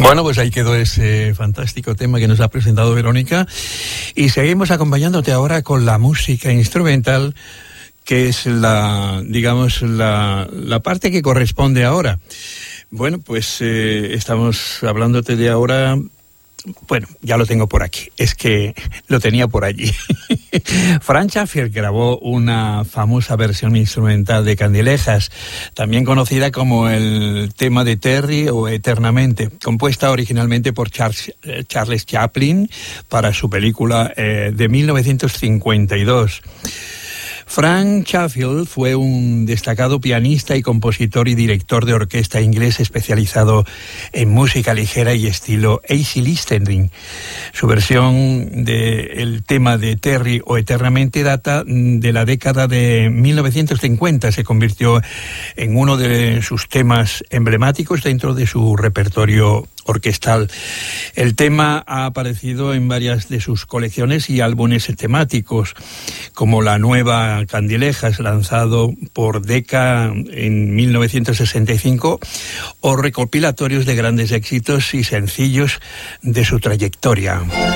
Bueno, pues ahí quedó ese fantástico tema que nos ha presentado Verónica y seguimos acompañándote ahora con la música instrumental, que es la parte que corresponde ahora. Bueno, pues estamos hablándote de ahora. Bueno, ya lo tengo por aquí, es que lo tenía por allí. Frank Sheffield grabó una famosa versión instrumental de Candilejas, también conocida como el tema de Terry o Eternamente, compuesta originalmente por Charles Chaplin para su película de 1952. Frank Sheffield fue un destacado pianista y compositor y director de orquesta inglés especializado en música ligera y estilo easy listening. Su versión del tema de Terry o Eternamente data de la década de 1950. Se convirtió en uno de sus temas emblemáticos dentro de su repertorio orquestal. El tema ha aparecido en varias de sus colecciones y álbumes temáticos, como la nueva Candilejas, lanzado por Decca en 1965, o recopilatorios de grandes éxitos y sencillos de su trayectoria.